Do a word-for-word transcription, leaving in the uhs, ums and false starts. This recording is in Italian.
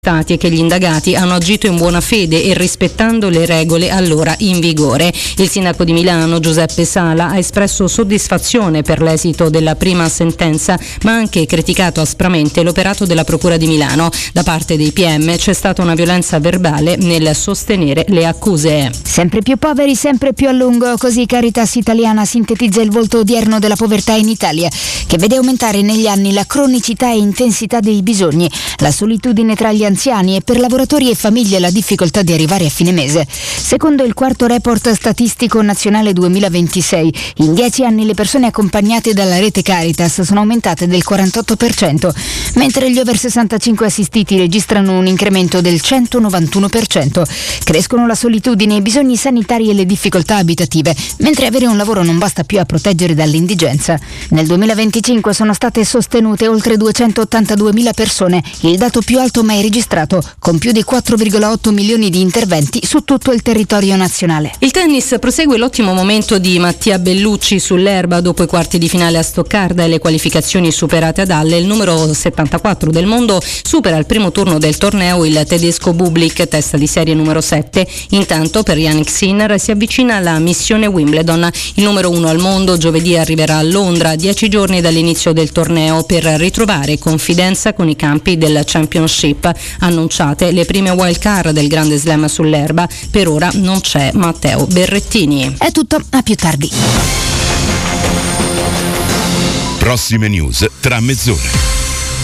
stati e che gli indagati hanno agito in buona fede e rispettando le regole allora in vigore. Il sindaco di Milano, Giuseppe Sala, ha espresso soddisfazione per l'esito della prima sentenza, ma ha anche criticato aspramente l'operato della Procura di Milano. Da parte dei P M c'è stata una violenza verbale nel sostenere le accuse. Sempre più poveri, sempre più a lungo, così Caritas Italiana sintetizza il volto odierno della povertà in Italia, che vede aumentare negli anni la cronicità e intensità dei bisogni, la solitudine tra gli anziani e per lavoratori e famiglie la difficoltà di arrivare a fine mese. Secondo il quarto report statistico nazionale duemilaventisei, in dieci anni le persone accompagnate dalla rete Caritas sono aumentate del quarantotto per cento, mentre gli over sessantacinque assistiti registrano un incremento del centonovantuno per cento. Crescono la solitudine, i bisogni sanitari e le difficoltà abitative, mentre avere un lavoro non basta più a proteggere dall'indigenza. Nel duemilaventicinque sono state sostenute oltre duecentoottantaduemila persone, il dato più alto mai registrato, con più di quattro virgola otto milioni di interventi su tutto il territorio nazionale. Il tennis prosegue l'ottimo momento di Mattia Bellucci sull'erba dopo i quarti di finale a Stoccarda e le qualificazioni superate ad Halle. Il numero settantaquattro del mondo supera al primo turno del torneo il tedesco Bublik, testa di serie numero sette. Intanto per Jannik Sinner si avvicina la missione Wimbledon. Il numero uno al mondo giovedì arriverà a Londra, dieci giorni dall'inizio del torneo, per ritrovare confidenza con i campi del Championship. Annunciate le prime wild card del Grande Slam sull'erba. Per ora non c'è Matteo Berrettini. È tutto, a più tardi. Prossime news tra mezz'ora.